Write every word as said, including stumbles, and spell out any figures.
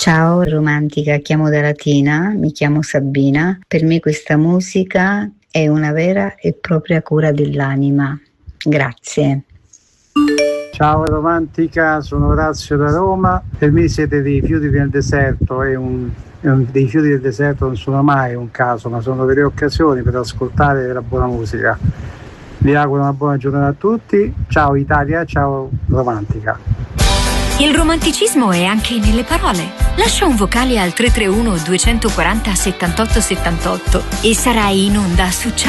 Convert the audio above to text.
Ciao romantica, chiamo da Latina, mi chiamo Sabina. Per me questa musica è una vera e propria cura dell'anima. Grazie. Ciao romantica, sono Orazio da Roma. Per me siete dei fiori nel deserto e un, e un, dei fiori del deserto non sono mai un caso, ma sono delle occasioni per ascoltare della buona musica. Vi auguro una buona giornata a tutti. Ciao Italia, ciao romantica. Il romanticismo è anche nelle parole. Lascia un vocale al tre tre uno due quattro zero settantotto settantotto e sarai in onda su Ciao